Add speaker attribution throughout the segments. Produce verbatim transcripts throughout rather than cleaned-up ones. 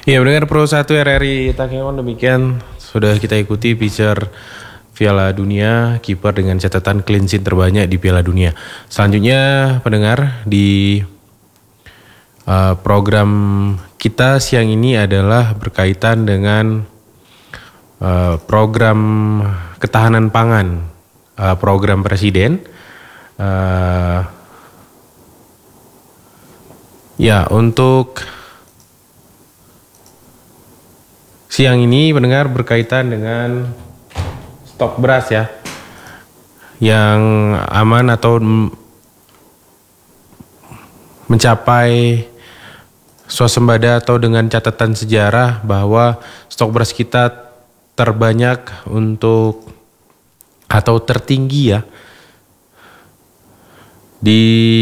Speaker 1: Ya, mendengar Pro satu R R I Takengon, demikian sudah kita ikuti feature Piala Dunia, kiper dengan catatan clean sheet terbanyak di Piala Dunia. Selanjutnya pendengar di uh, program kita siang ini adalah berkaitan dengan uh, program ketahanan pangan, uh, program Presiden. Uh, ya, untuk siang ini pendengar berkaitan dengan stok beras ya, yang aman atau mencapai swasembada atau dengan catatan sejarah bahwa stok beras kita terbanyak untuk atau tertinggi ya di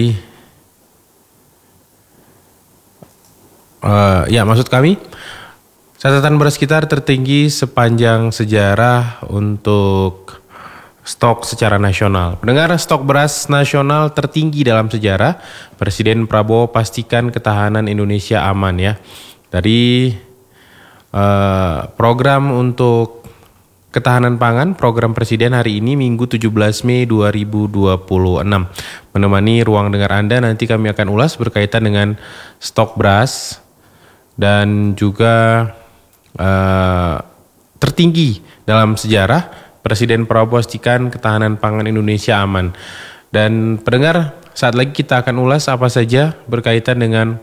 Speaker 1: uh, ya maksud kami catatan beras kita tertinggi sepanjang sejarah untuk stok secara nasional. Pendengar, stok beras nasional tertinggi dalam sejarah. Presiden Prabowo pastikan ketahanan Indonesia aman ya. Dari uh, program untuk ketahanan pangan, program Presiden hari ini Minggu tujuh belas Mei dua ribu dua puluh enam. Menemani ruang dengar Anda, nanti kami akan ulas berkaitan dengan stok beras dan juga Uh, tertinggi dalam sejarah. Presiden Prabowo pastikan ketahanan pangan Indonesia aman. Dan pendengar, saat lagi kita akan ulas apa saja berkaitan dengan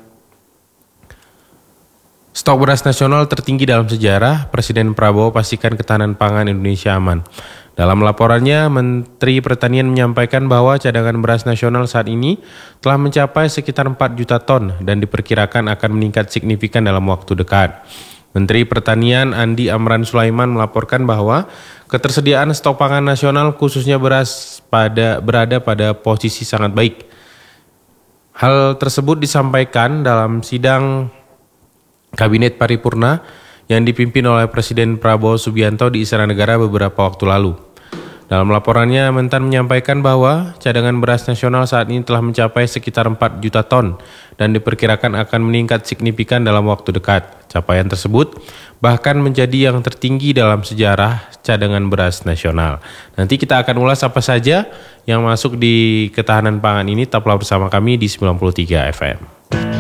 Speaker 1: stok beras nasional tertinggi dalam sejarah. Presiden Prabowo pastikan ketahanan pangan Indonesia aman. Dalam laporannya, Menteri Pertanian menyampaikan bahwa cadangan beras nasional saat ini telah mencapai sekitar empat juta ton dan diperkirakan akan meningkat signifikan dalam waktu dekat. Menteri Pertanian Andi Amran Sulaiman melaporkan bahwa ketersediaan stok pangan nasional khususnya beras pada berada pada posisi sangat baik. Hal tersebut disampaikan dalam sidang Kabinet Paripurna yang dipimpin oleh Presiden Prabowo Subianto di Istana Negara beberapa waktu lalu. Dalam laporannya, Mentan menyampaikan bahwa cadangan beras nasional saat ini telah mencapai sekitar empat juta ton dan diperkirakan akan meningkat signifikan dalam waktu dekat. Capaian tersebut bahkan menjadi yang tertinggi dalam sejarah cadangan beras nasional. Nanti kita akan ulas apa saja yang masuk di ketahanan pangan ini. Tetaplah bersama kami di sembilan puluh tiga F M.